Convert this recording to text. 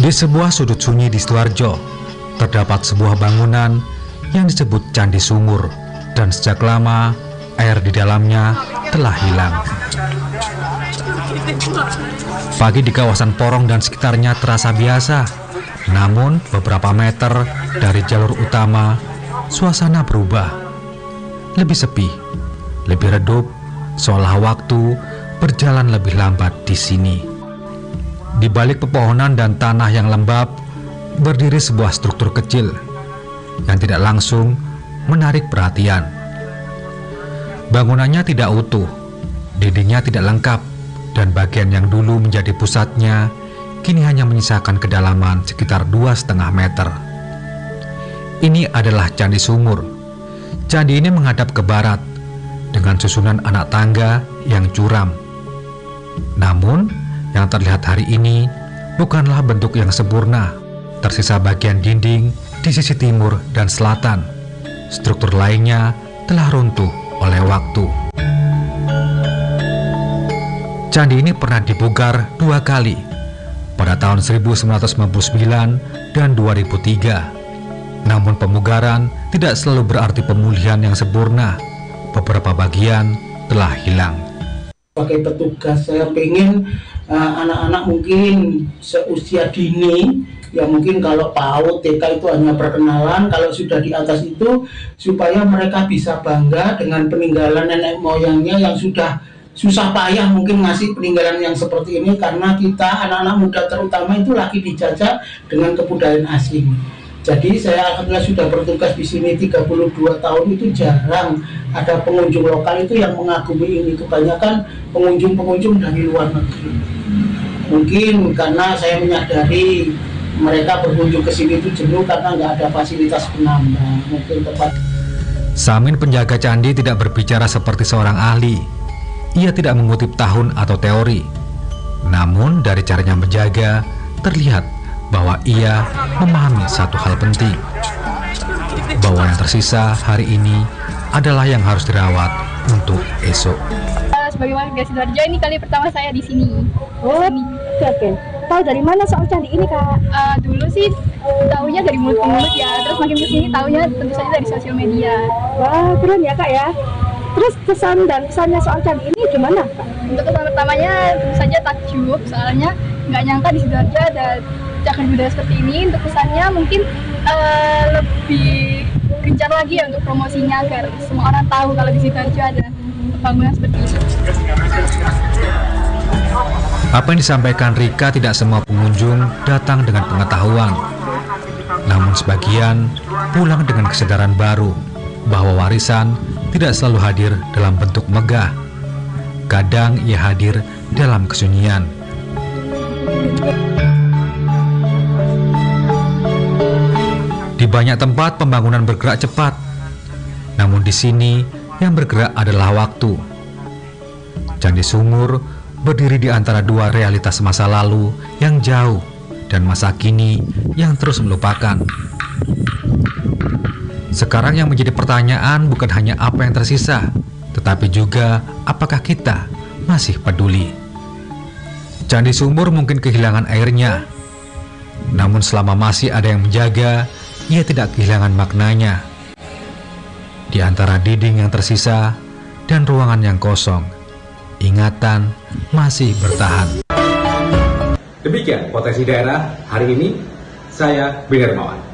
Di sebuah sudut sunyi di Sidoarjo, terdapat sebuah bangunan yang disebut Candi Sumur, dan sejak lama air di dalamnya telah hilang. Pagi di kawasan Porong dan sekitarnya terasa biasa, namun beberapa meter dari jalur utama, suasana berubah. Lebih sepi, lebih redup, seolah waktu berjalan lebih lambat di sini. Di balik pepohonan dan tanah yang lembab, berdiri sebuah struktur kecil yang tidak langsung menarik perhatian. Bangunannya tidak utuh, dindingnya tidak lengkap, dan bagian yang dulu menjadi pusatnya kini hanya menyisakan kedalaman sekitar 2,5 meter. Ini adalah Candi Sumur. Candi ini menghadap ke barat dengan susunan anak tangga yang curam. Namun, yang terlihat hari ini bukanlah bentuk yang sempurna. Tersisa bagian dinding di sisi timur dan selatan. Struktur lainnya telah runtuh oleh waktu. Candi ini pernah dibongkar 2 kali, pada tahun 1999 dan 2003. Namun pemugaran tidak selalu berarti pemulihan yang sempurna. Beberapa bagian telah hilang. Sebagai petugas, saya pengen anak-anak mungkin seusia dini, ya mungkin kalau PAUD, TK itu hanya perkenalan, kalau sudah di atas itu supaya mereka bisa bangga dengan peninggalan nenek moyangnya yang sudah susah payah mungkin ngasih peninggalan yang seperti ini, karena kita anak-anak muda terutama itu lagi dijajah dengan kebudayaan asing. Jadi saya alhamdulillah sudah bertugas di sini 32 tahun, itu jarang ada pengunjung lokal itu yang mengagumi ini. Kebanyakan pengunjung-pengunjung dari luar negeri. Mungkin karena saya menyadari mereka berkunjung ke sini itu jenuh karena nggak ada fasilitas penambang. Mungkin tepat. Samin, penjaga candi, tidak berbicara seperti seorang ahli. Ia tidak mengutip tahun atau teori. Namun dari caranya menjaga terlihat bahwa ia memahami satu hal penting, bahwa yang tersisa hari ini adalah yang harus dirawat untuk esok. Sebagai warga Sidoarjo, ini kali pertama saya di sini. Oh, oke. Tahu dari mana soal candi ini, Kak? Dulu sih tahunya dari mulut ke mulut ya, terus makin kesini tahunya tentu saja dari sosial media. Wah, keren ya, Kak ya. Terus kesan dan kesannya soal candi ini gimana, Kak? Untuk kesan pertamanya tentu saja takjub, soalnya nggak nyangka di Sidoarjo ada cagar budaya seperti ini. Untuk kesannya mungkin lebih gencar lagi ya untuk promosinya, agar semua orang tahu kalau di Sidoarjo ada bangunan seperti ini. Apa yang disampaikan Rika, tidak semua pengunjung datang dengan pengetahuan. Namun sebagian pulang dengan kesadaran baru bahwa warisan tidak selalu hadir dalam bentuk megah. Kadang ia hadir dalam kesunyian. Di banyak tempat pembangunan bergerak cepat, namun di sini yang bergerak adalah waktu. Candi Sumur berdiri di antara dua realitas masa lalu yang jauh dan masa kini yang terus melupakan. Sekarang yang menjadi pertanyaan bukan hanya apa yang tersisa, tetapi juga apakah kita masih peduli. Candi Sumur mungkin kehilangan airnya, namun selama masih ada yang menjaga, ia tidak kehilangan maknanya. Di antara dinding yang tersisa dan ruangan yang kosong, ingatan masih bertahan. Demikian Potensi Daerah hari ini, saya Beni Hermawan.